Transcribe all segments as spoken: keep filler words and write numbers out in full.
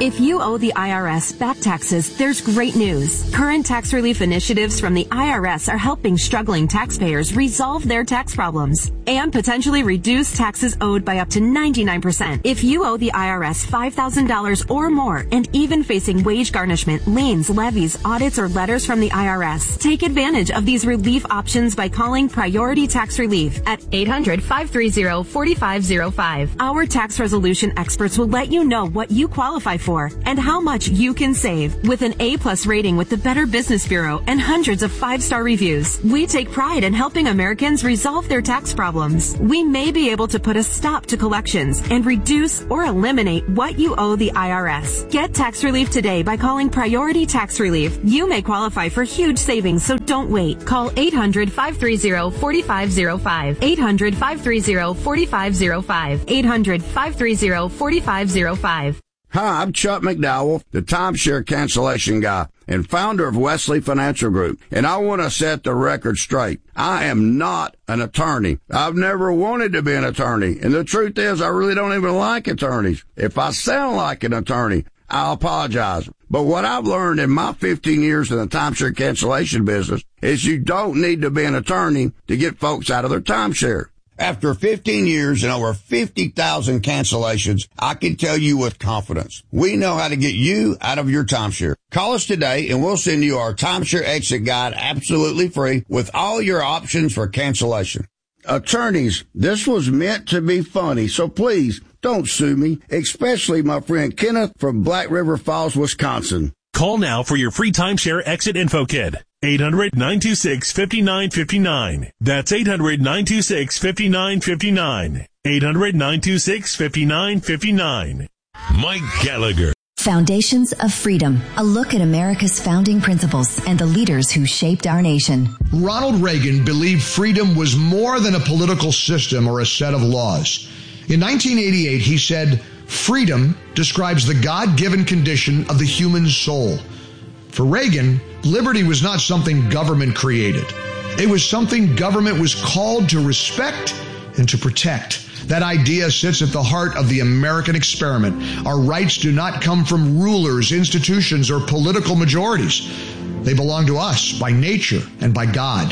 If you owe the I R S back taxes, there's great news. Current tax relief initiatives from the I R S are helping struggling taxpayers resolve their tax problems and potentially reduce taxes owed by up to ninety-nine percent. If you owe the I R S five thousand dollars or more and even facing wage garnishment, liens, levies, audits, or letters from the I R S, take advantage of these relief options by calling Priority Tax Relief at eight hundred, five three zero, four five zero five. Our tax resolution experts will let you know what you qualify for and how much you can save. With an A-plus rating with the Better Business Bureau and hundreds of five-star reviews, we take pride in helping Americans resolve their tax problems. We may be able to put a stop to collections and reduce or eliminate what you owe the I R S. Get tax relief today by calling Priority Tax Relief. You may qualify for huge savings, so don't wait. Call eight hundred, five three zero, four five zero five. eight hundred, five three zero, four five zero five. eight hundred, five three zero, four five zero five. Hi, I'm Chuck McDowell, the timeshare cancellation guy and founder of Wesley Financial Group, and I want to set the record straight. I am not an attorney. I've never wanted to be an attorney, and the truth is I really don't even like attorneys. If I sound like an attorney, I apologize. But what I've learned in my fifteen years in the timeshare cancellation business is you don't need to be an attorney to get folks out of their timeshare. After fifteen years and over fifty thousand cancellations, I can tell you with confidence, we know how to get you out of your timeshare. Call us today and we'll send you our timeshare exit guide absolutely free with all your options for cancellation. Attorneys, this was meant to be funny, so please don't sue me, especially my friend Kenneth from Black River Falls, Wisconsin. Call now for your free timeshare exit info kit. eight hundred, nine two six, five nine five nine. That's eight hundred, nine two six, five nine five nine. eight hundred, nine two six, five nine five nine. Mike Gallagher. Foundations of Freedom, a look at America's founding principles and the leaders who shaped our nation. Ronald Reagan believed freedom was more than a political system or a set of laws. In nineteen eighty-eight, he said, "Freedom describes the God-given condition of the human soul." For Reagan, liberty was not something government created. It was something government was called to respect and to protect. That idea sits at the heart of the American experiment. Our rights do not come from rulers, institutions, or political majorities. They belong to us by nature and by God.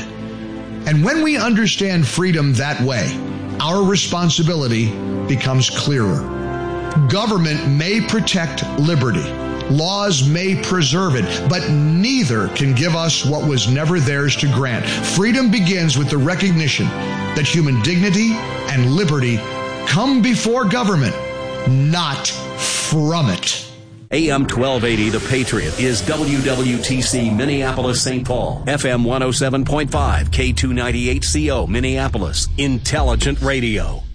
And when we understand freedom that way, our responsibility becomes clearer. Government may protect liberty. Laws may preserve it, but neither can give us what was never theirs to grant. Freedom begins with the recognition that human dignity and liberty come before government, not from it. A M twelve eighty, The Patriot, is W W T C Minneapolis, Saint Paul. F M one oh seven point five, K two ninety-eight C O, Minneapolis. Intelligent radio.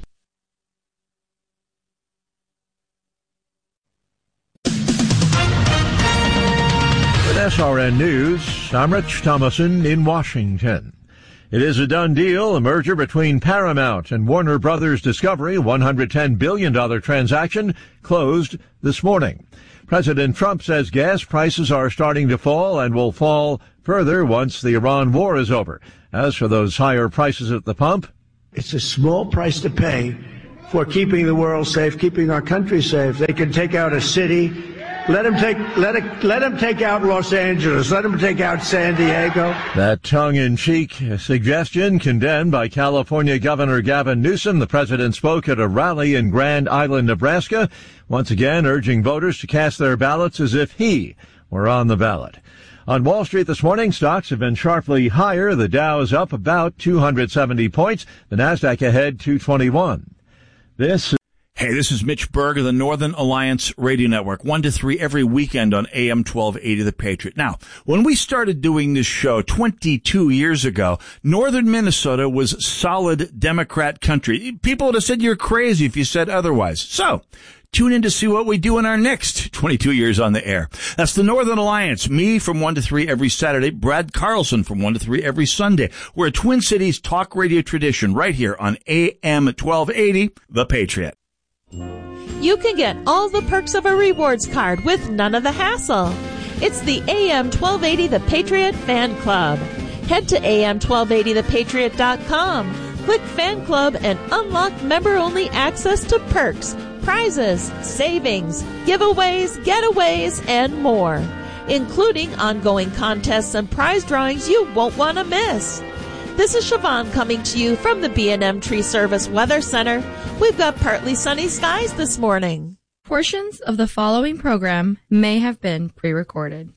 S R N News, I'm Rich Thomason in Washington. It is a done deal. A merger between Paramount and Warner Brothers Discovery, one hundred ten billion dollars transaction, closed this morning. President Trump says gas prices are starting to fall and will fall further once the Iran war is over. As for those higher prices at the pump, it's a small price to pay for keeping the world safe, keeping our country safe. They can take out a city. Let him take let it let him take out Los Angeles. Let him take out San Diego. That tongue-in-cheek suggestion condemned by California Governor Gavin Newsom. The president spoke at a rally in Grand Island, Nebraska, once again urging voters to cast their ballots as if he were on the ballot. On Wall Street this morning, stocks have been sharply higher. The Dow is up about two hundred seventy points. The Nasdaq ahead two twenty-one. This Hey, this is Mitch Berg of the Northern Alliance Radio Network, one to three every weekend on A M twelve eighty The Patriot. Now, when we started doing this show twenty-two years ago, northern Minnesota was solid Democrat country. People would have said you're crazy if you said otherwise. So, tune in to see what we do in our next twenty-two years on the air. That's the Northern Alliance. Me from one to three every Saturday. Brad Carlson from one to three every Sunday. We're a Twin Cities talk radio tradition right here on A M twelve eighty The Patriot. You can get all the perks of a rewards card with none of the hassle. It's the A M twelve eighty The Patriot Fan Club. Head to A M twelve eighty the patriot dot com. Click Fan Club and unlock member-only access to perks, prizes, savings, giveaways, getaways, and more, including ongoing contests and prize drawings you won't want to miss. This is Siobhan coming to you from the B and M Tree Service Weather Center. We've got partly sunny skies this morning. Portions of the following program may have been pre-recorded.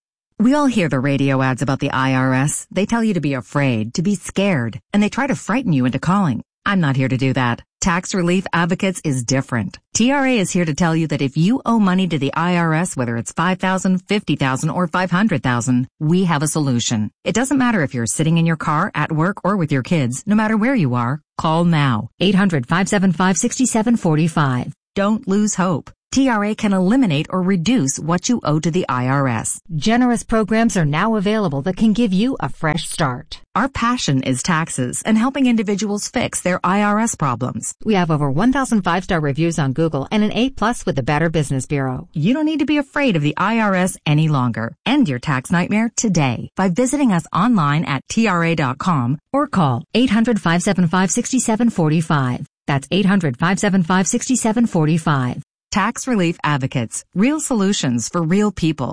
We all hear the radio ads about the I R S. They tell you to be afraid, to be scared, and they try to frighten you into calling. I'm not here to do that. Tax Relief Advocates is different. T R A is here to tell you that if you owe money to the I R S, whether it's five thousand dollars, fifty thousand dollars, or five hundred thousand dollars, we have a solution. It doesn't matter if you're sitting in your car, at work, or with your kids. No matter where you are, call now. eight hundred, five seven five, six seven four five. Don't lose hope. T R A can eliminate or reduce what you owe to the I R S. Generous programs are now available that can give you a fresh start. Our passion is taxes and helping individuals fix their I R S problems. We have over one thousand five-star reviews on Google and an A plus with the Better Business Bureau. You don't need to be afraid of the I R S any longer. End your tax nightmare today by visiting us online at T R A dot com or call eight hundred, five seven five, six seven four five. That's eight hundred, five seven five, six seven four five. Tax Relief Advocates. Real solutions for real people.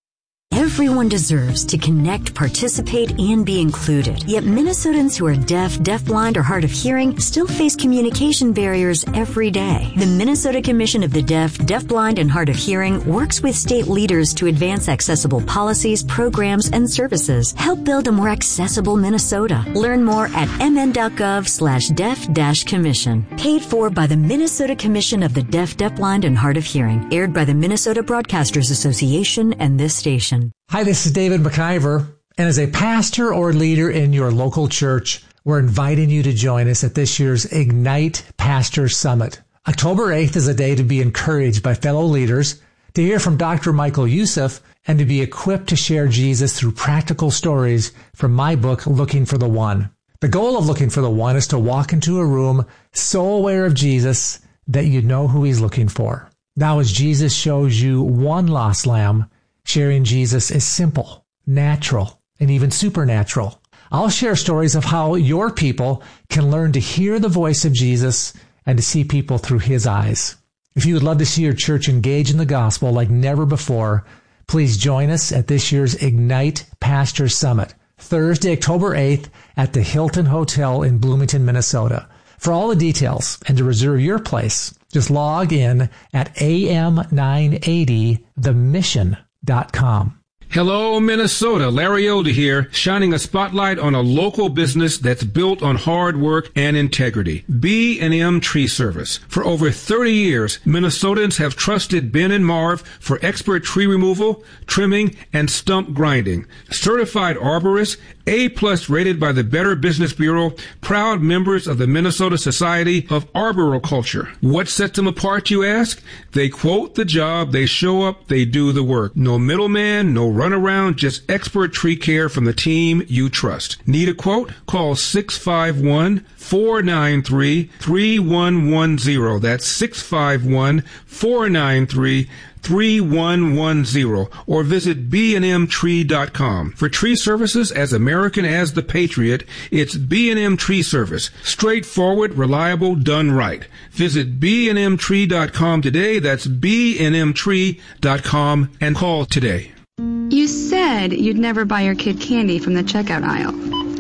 Everyone deserves to connect, participate, and be included. Yet Minnesotans who are deaf, deafblind, or hard of hearing still face communication barriers every day. The Minnesota Commission of the Deaf, Deafblind, and Hard of Hearing works with state leaders to advance accessible policies, programs, and services. Help build a more accessible Minnesota. Learn more at mn.gov slash deaf dash commission. Paid for by the Minnesota Commission of the Deaf, Deafblind, and Hard of Hearing. Aired by the Minnesota Broadcasters Association and this station. Hi, this is David McIver, and as a pastor or leader in your local church, we're inviting you to join us at this year's Ignite Pastor Summit. October eighth is a day to be encouraged by fellow leaders, to hear from Doctor Michael Youssef, and to be equipped to share Jesus through practical stories from my book, Looking for the One. The goal of Looking for the One is to walk into a room so aware of Jesus that you know who he's looking for. Now, as Jesus shows you one lost lamb, sharing Jesus is simple, natural, and even supernatural. I'll share stories of how your people can learn to hear the voice of Jesus and to see people through his eyes. If you would love to see your church engage in the gospel like never before, please join us at this year's Ignite Pastor Summit, Thursday, October eighth at the Hilton Hotel in Bloomington, Minnesota. For all the details and to reserve your place, just log in at A M nine eighty the mission dot com. Hello, Minnesota. Larry Elder here, shining a spotlight on a local business that's built on hard work and integrity. B and M Tree Service. For over thirty years, Minnesotans have trusted Ben and Marv for expert tree removal, trimming, and stump grinding. Certified arborists, A-plus rated by the Better Business Bureau, proud members of the Minnesota Society of Arboriculture. What sets them apart, you ask? They quote the job, they show up, they do the work. No middleman, no run around, just expert tree care from the team you trust. Need a quote? Call six five one, four nine three, three one one zero. That's six five one, four nine three, three one one zero, or visit b and m tree dot com. For tree services as American as the Patriot, it's B and M Tree Service. Straightforward, reliable, done right. Visit b and m tree dot com today. That's b and m tree dot com and call today. You said you'd never buy your kid candy from the checkout aisle.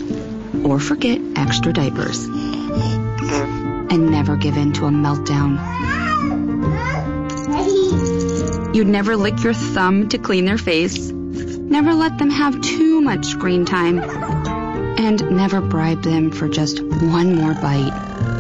Or forget extra diapers. And never give in to a meltdown. You'd never lick your thumb to clean their face. Never let them have too much screen time. And never bribe them for just one more bite.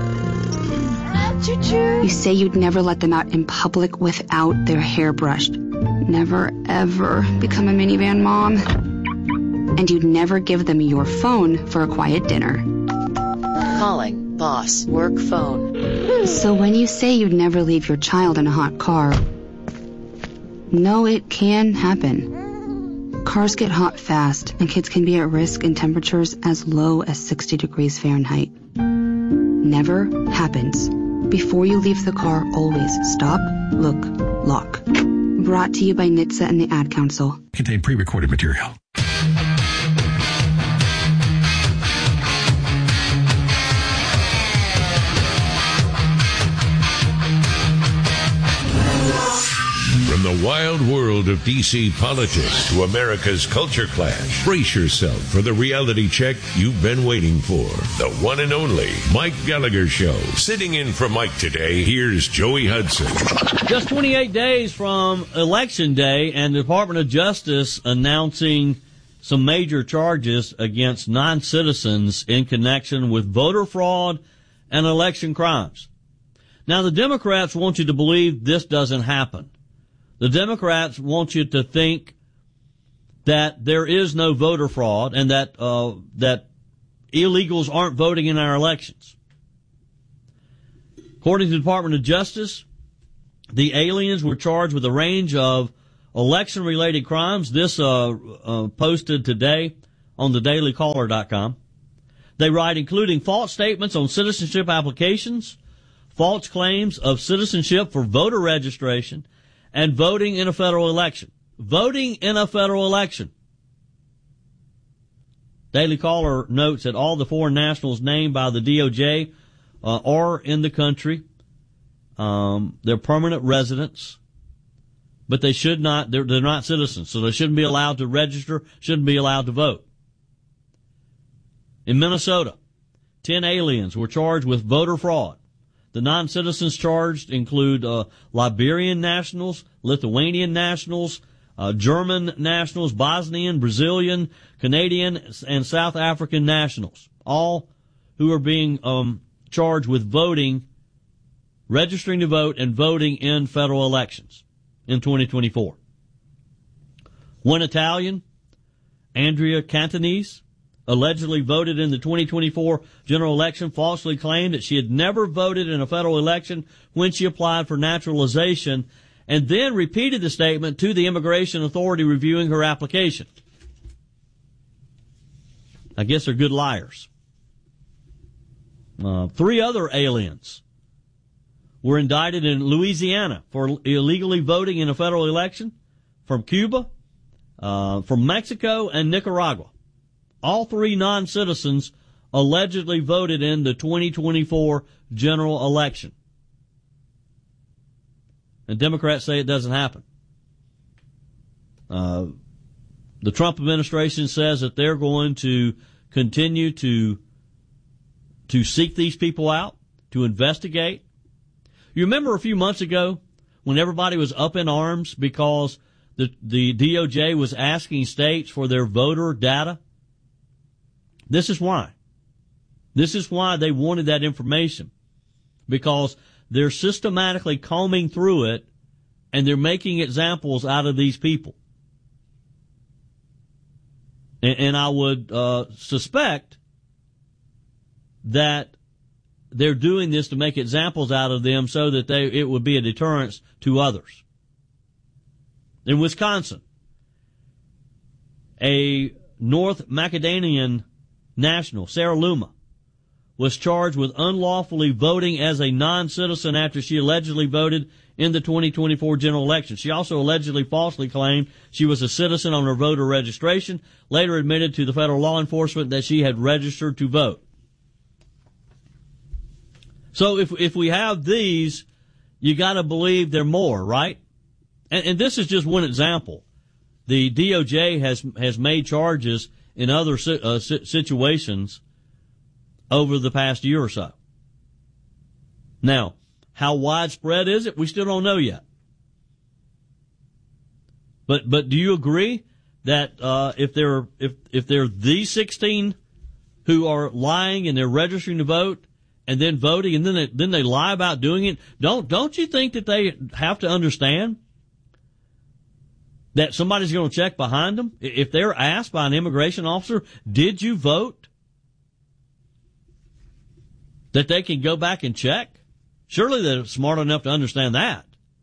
You say you'd never let them out in public without their hair brushed. Never, ever become a minivan mom. And you'd never give them your phone for a quiet dinner. Calling boss work phone. So when you say you'd never leave your child in a hot car, no, it can happen. Cars get hot fast, and kids can be at risk in temperatures as low as sixty degrees Fahrenheit. Never happens. Before you leave the car, always stop, look, lock. Brought to you by N H T S A and the Ad Council. Contain pre-recorded material. From the wild world of D C politics to America's culture clash, brace yourself for the reality check you've been waiting for. The one and only Mike Gallagher Show. Sitting in for Mike today, here's Joey Hudson. Just twenty-eight days from Election Day, and the Department of Justice announcing some major charges against non-citizens in connection with voter fraud and election crimes. Now, the Democrats want you to believe this doesn't happen. The Democrats want you to think that there is no voter fraud and that uh, that illegals aren't voting in our elections. According to the Department of Justice, the aliens were charged with a range of election-related crimes. This uh, uh posted today on the daily caller dot com. They write, including false statements on citizenship applications, false claims of citizenship for voter registration, and voting in a federal election. Voting in a federal election. Daily Caller notes that all the foreign nationals named by the D O J uh, are in the country. Um, they're permanent residents, but they should not, they're, they're not citizens, so they shouldn't be allowed to register, shouldn't be allowed to vote. In Minnesota, ten aliens were charged with voter fraud. The non-citizens charged include uh, Liberian nationals, Lithuanian nationals, uh, German nationals, Bosnian, Brazilian, Canadian, and South African nationals, all who are being um, charged with voting, registering to vote, and voting in federal elections in twenty twenty-four. One Italian, Andrea Cantonese, allegedly voted in the twenty twenty-four general election, falsely claimed that she had never voted in a federal election when she applied for naturalization, and then repeated the statement to the immigration authority reviewing her application. I guess they're good liars. Uh, three other aliens were indicted in Louisiana for illegally voting in a federal election, from Cuba, uh, from Mexico, and Nicaragua. All three non-citizens allegedly voted in the twenty twenty-four general election. And Democrats say it doesn't happen. Uh, the Trump administration says that they're going to continue to, to seek these people out, to investigate. You remember a few months ago when everybody was up in arms because the, the D O J was asking states for their voter data? This is why. This is why they wanted that information. Because they're systematically combing through it and they're making examples out of these people. And, and I would uh, suspect that they're doing this to make examples out of them so that they it would be a deterrence to others. In Wisconsin, a North Macedonian national, Sarah Luma, was charged with unlawfully voting as a non-citizen after she allegedly voted in the twenty twenty-four general election. She also allegedly falsely claimed she was a citizen on her voter registration, later admitted to the federal law enforcement that she had registered to vote. So if if we have these, you got to believe there are more, right? And, and this is just one example. The D O J has has made charges in other uh, situations over the past year or so. Now, how widespread is it? We still don't know yet. But but do you agree that uh, if they're if if they're these sixteen who are lying and they're registering to vote and then voting and then they, then they lie about doing it, don't don't you think that they have to understand that somebody's going to check behind them? If they're asked by an immigration officer, did you vote? That they can go back and check? Surely they're smart enough to understand that.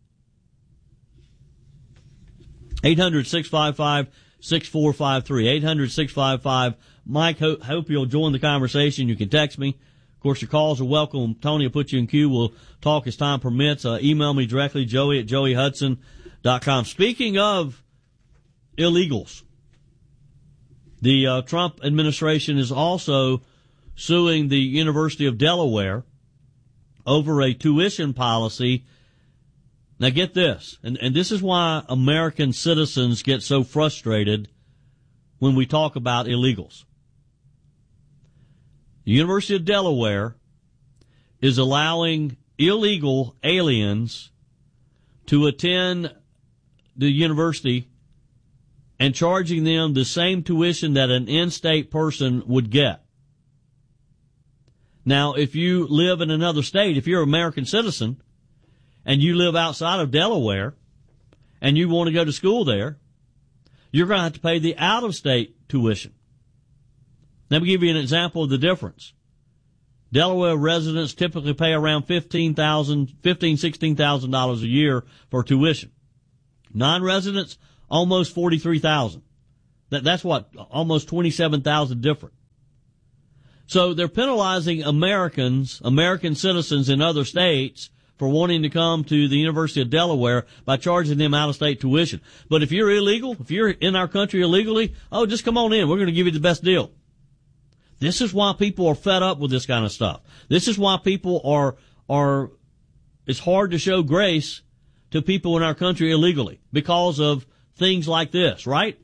eight hundred, six five five, six four five three. eight hundred, six five five, Mike. Ho- hope you'll join the conversation. You can text me. Of course, your calls are welcome. Tony will put you in queue. We'll talk as time permits. Uh, email me directly, joey at joey hudson dot com. Speaking of illegals, the uh, Trump administration is also suing the University of Delaware over a tuition policy Now get this, and, and this is why American citizens get so frustrated when we talk about illegals. The University of Delaware is allowing illegal aliens to attend the university and charging them the same tuition that an in-state person would get. Now, if you live in another state, if you're an American citizen, and you live outside of Delaware, and you want to go to school there, you're going to have to pay the out-of-state tuition. Let me give you an example of the difference. Delaware residents typically pay around fifteen thousand dollars, fifteen thousand dollars, sixteen thousand dollars a year for tuition. Non-residents, almost forty-three thousand dollars. That, that's what, almost twenty-seven thousand dollars different. So they're penalizing Americans, American citizens in other states for wanting to come to the University of Delaware by charging them out-of-state tuition. But if you're illegal, if you're in our country illegally, oh, just come on in. We're going to give you the best deal. This is why people are fed up with this kind of stuff. This is why people are, are, it's hard to show grace to people in our country illegally because of things like this, right?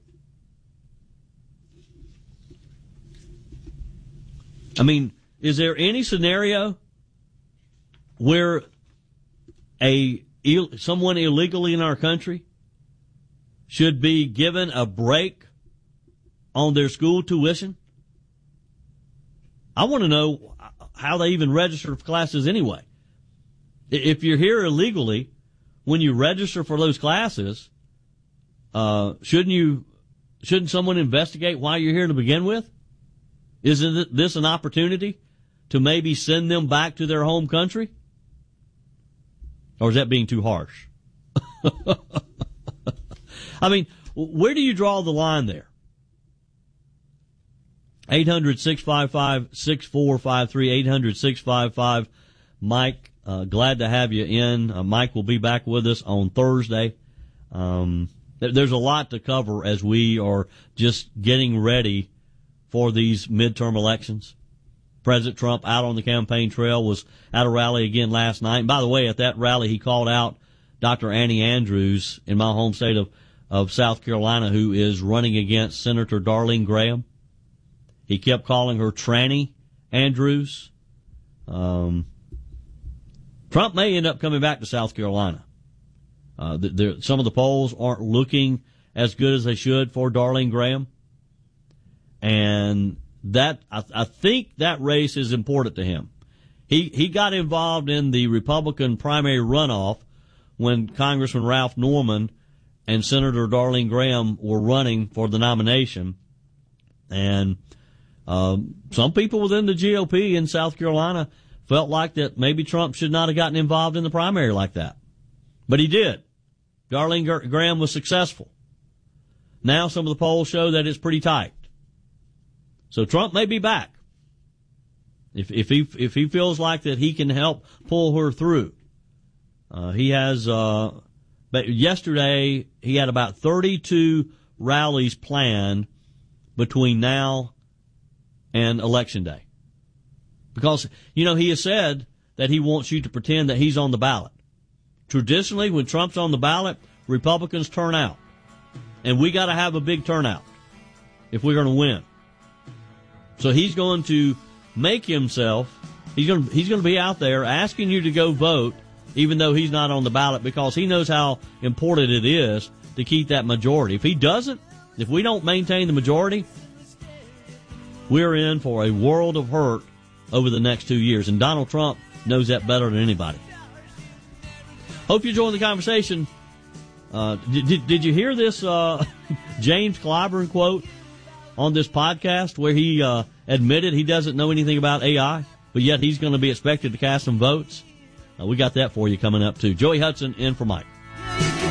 I mean, is there any scenario where a someone illegally in our country should be given a break on their school tuition? I want to know how they even register for classes anyway. If you're here illegally, when you register for those classes, uh, shouldn't you, shouldn't someone investigate why you're here to begin with? Isn't this an opportunity to maybe send them back to their home country? Or is that being too harsh? I mean, where do you draw the line there? eight hundred, six five five, six four five three, eight hundred, six five five, Mike. Uh, glad to have you in. Uh, Mike will be back with us on Thursday. Um, th- there's a lot to cover as we are just getting ready for these midterm elections. President Trump out on the campaign trail, was at a rally again last night. And by the way, at that rally, he called out Doctor Annie Andrews in my home state of, of South Carolina, who is running against Senator Darlene Graham. He kept calling her Tranny Andrews. Um, Trump may end up coming back to South Carolina. Uh, the, the, some of the polls aren't looking as good as they should for Darlene Graham. And that, I, I think that race is important to him. He, he got involved in the Republican primary runoff when Congressman Ralph Norman and Senator Darlene Graham were running for the nomination. And, um, some people within the G O P in South Carolina felt like that maybe Trump should not have gotten involved in the primary like that. But he did. Darlene Graham was successful. Now some of the polls show that it's pretty tight. So Trump may be back. If, if he, if he feels like that he can help pull her through. Uh, he has, uh, but yesterday he had about thirty-two rallies planned between now and Election Day. Because, you know, he has said that he wants you to pretend that he's on the ballot. Traditionally, when Trump's on the ballot, Republicans turn out. And we got to have a big turnout if we're going to win. So he's going to make himself, he's going to, he's going to be out there asking you to go vote, even though he's not on the ballot, because he knows how important it is to keep that majority. If he doesn't, if we don't maintain the majority, we're in for a world of hurt over the next two years. And Donald Trump knows that better than anybody. Hope you enjoyed the conversation. Uh, did, did you hear this uh, James Clyburn quote on this podcast where he uh, admitted he doesn't know anything about A I, but yet he's going to be expected to cast some votes? Uh, we got that for you coming up, too. Joey Hudson in for Mike.